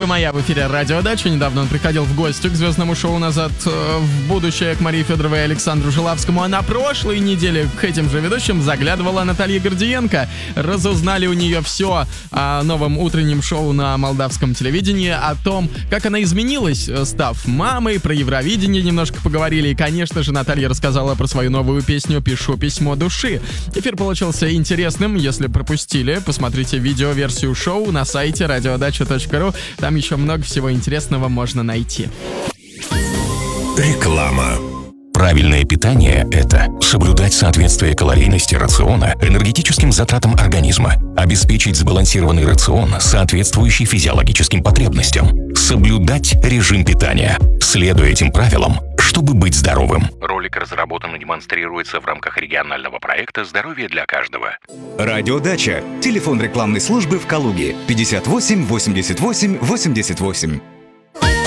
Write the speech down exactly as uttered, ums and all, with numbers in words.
моя в эфире «Радио Дача». Недавно он приходил в гости к звездному шоу «Назад в будущее» к Марии Федоровой и Александру Жилавскому. А на прошлой неделе к этим же ведущим заглядывала Наталья Гордиенко. Разузнали у нее все о новом утреннем шоу на молдавском телевидении, о том, как она изменилась, став мамой, про Евровидение немножко поговорили. И, конечно же, Наталья рассказала про свою новую песню «Пишу письмо души». Эфир получился интересным. Если пропустили, посмотрите видеоверсию шоу на сайте радиодача точка ру. Там еще много всего интересного можно найти. Реклама. Правильное питание – это соблюдать соответствие калорийности рациона энергетическим затратам организма, обеспечить сбалансированный рацион, соответствующий физиологическим потребностям, соблюдать режим питания, следуя этим правилам, чтобы быть здоровым. Ролик разработан и демонстрируется в рамках регионального проекта «Здоровье для каждого». Радиодача. Телефон рекламной службы в Калуге пятьдесят восемь восемьдесят восемь восемьдесят восемь.